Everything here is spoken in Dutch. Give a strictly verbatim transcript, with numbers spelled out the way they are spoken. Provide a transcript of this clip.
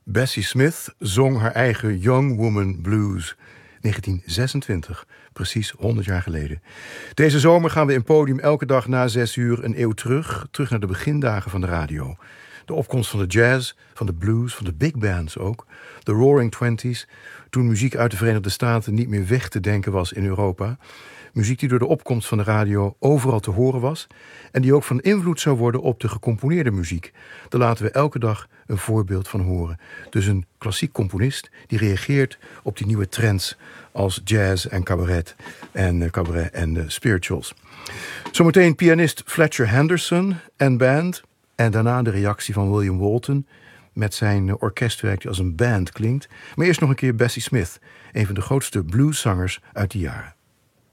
Bessie Smith zong haar eigen Young Woman Blues. negentien zesentwintig, precies honderd jaar geleden. Deze zomer gaan we in Podium elke dag na zes uur een eeuw terug. Terug naar de begindagen van de radio. De opkomst van de jazz, van de blues, van de big bands ook. De Roaring Twenties, toen muziek uit de Verenigde Staten niet meer weg te denken was in Europa. Muziek die door de opkomst van de radio overal te horen was en die ook van invloed zou worden op de gecomponeerde muziek. Daar laten we elke dag een voorbeeld van horen. Dus een klassiek componist die reageert op die nieuwe trends als jazz en cabaret en, uh, cabaret en uh, spirituals. Zometeen pianist Fletcher Henderson en band en daarna de reactie van William Walton met zijn uh, orkestwerk die als een band klinkt. Maar eerst nog een keer Bessie Smith, een van de grootste blueszangers uit die jaren.